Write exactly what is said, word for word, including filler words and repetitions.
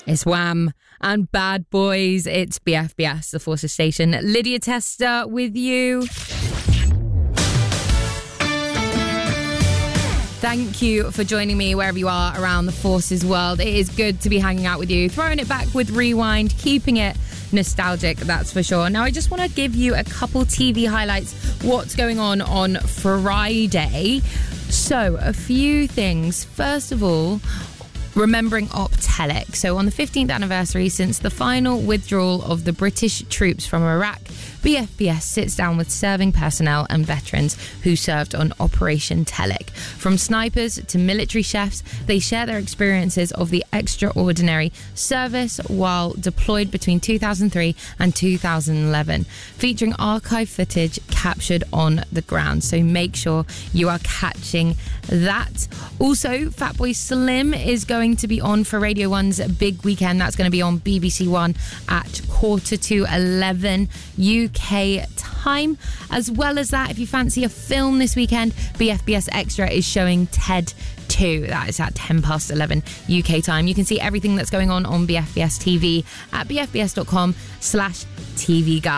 It's Wham and Bad Boys. It's B F B S, the Forces Station. Lydia Tester with you. Thank you for joining me wherever you are around the Forces world. It is good to be hanging out with you, throwing it back with Rewind, keeping it nostalgic, that's for sure. Now, I just want to give you a couple T V highlights, what's going on on Friday. So, a few things. First of all, remembering Optelic. So on the fifteenth anniversary since the final withdrawal of the British troops from Iraq, B F B S sits down with serving personnel and veterans who served on Operation Telic. From snipers to military chefs, they share their experiences of the extraordinary service while deployed between two thousand three and two thousand eleven, featuring archive footage captured on the ground. So make sure you are catching that. Also, Fatboy Slim is going to be on for Radio one's Big Weekend. That's going to be on B B C One at quarter to eleven U K time. As well as that, if you fancy a film this weekend, B F B S Extra is showing Ted two. That is at ten past eleven U K time. You can see everything that's going on on B F B S T V at b f b s dot com slash T V guide.